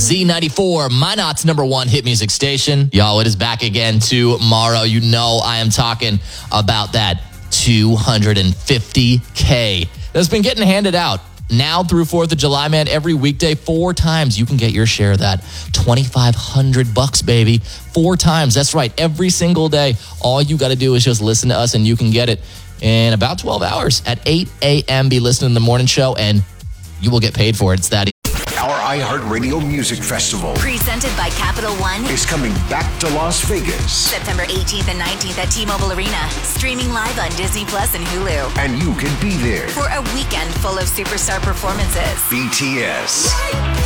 Z94, Minot's #1 hit music station. Y'all, it is back again tomorrow. You know I am talking about that $250K that's been getting handed out now through 4th of July, man. Every weekday, 4 times you can get your share of that. $2,500, baby. 4 times. That's right. Every single day. All you got to do is just listen to us and you can get it in about 12 hours. At 8 a.m., be listening to the morning show and you will get paid for it. It's that. Our iHeartRadio Music Festival, presented by Capital One, is coming back to Las Vegas. September 18th and 19th at T-Mobile Arena. Streaming live on Disney Plus and Hulu. And you can be there for a weekend full of superstar performances. BTS,